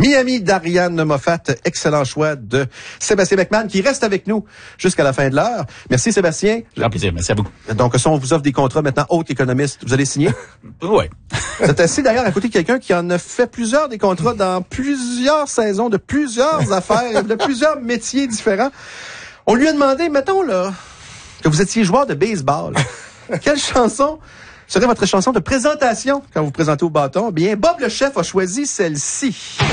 Miami d'Ariane Moffat. Excellent choix de Sébastien Beckman qui reste avec nous jusqu'à la fin de l'heure. Merci Sébastien. Grand plaisir, merci à vous. Donc, si on vous offre des contrats maintenant, haute économiste, vous allez signer? Oui. Vous êtes assis d'ailleurs à côté de quelqu'un qui en a fait plusieurs des contrats dans plusieurs saisons, de plusieurs affaires, de plusieurs métiers différents. On lui a demandé, mettons là, que vous étiez joueur de baseball. Quelle chanson serait votre chanson de présentation quand vous vous présentez au bâton? Bien, Bob le chef a choisi celle-ci.